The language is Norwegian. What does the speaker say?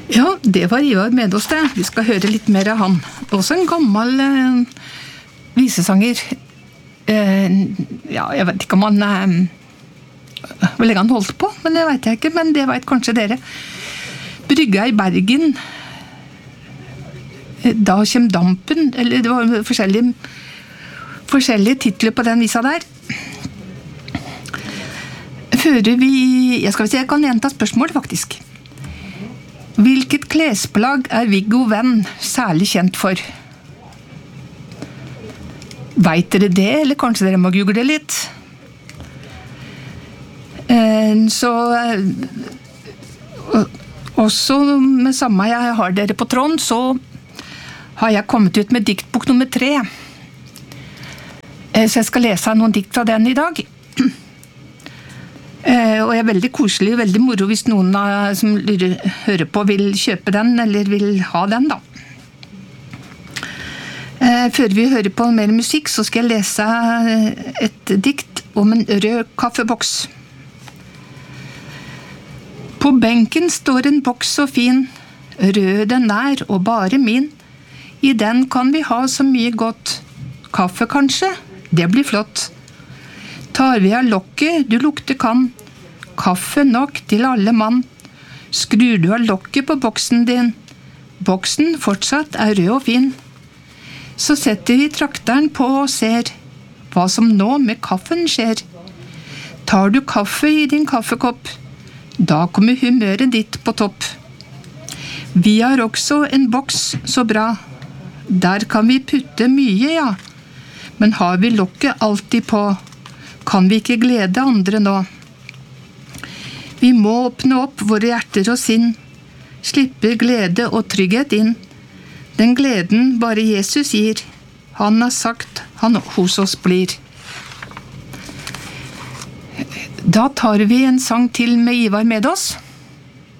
Ja, det var Ivar Medås det. Vi skal høre litt mer av han. Også en gammel visesanger. Ja, jeg vet ikke om han hvor lenge han holdt på, men det vet jeg ikke, men det vet kanskje dere. Brygga i Bergen, da kjem dampen, eller det var forskjellige titler på den visa der. Jeg kan gjenta spørsmål faktisk. Hvilket klesplagg er Viggo Venn særlig kjent for? Vet dere det, eller kanskje dere må google litt? Også med samme jeg har dere på tråden, så har jeg kommet ut med diktbok nummer 3. Så jeg skal lese noen dikt fra den i dag. Og jeg er veldig koselig, veldig moro hvis noen som hører på vil kjøpe den, eller vil ha den da. Før vi hører på mer musikk, så skal jeg lese et dikt om en rød kaffeboks. På benken står en boks så fin, rød den er og bare min. I den kan vi ha så mye godt. Kaffe kanskje? Det blir flott. Tar vi av lokket, du lukter kan. Kaffe nok til alle mann. Skrur du av lokket på boksen din. Boksen fortsatt er rød og fin. Så setter vi trakteren på og ser hva som nå med kaffen skjer. Tar du kaffe i din kaffekopp, da kommer humøret ditt på topp. Vi har også en boks så bra. Der kan vi putte mye, ja. Men har vi lokket alltid på, kan vi ikke glede andre nå. Vi må åpne opp våre hjerter og sinn, slippe glede og trygghet inn. Den gleden bare Jesus gir, han har sagt han hos oss blir. Da tar vi en sang til med Ivar Medås.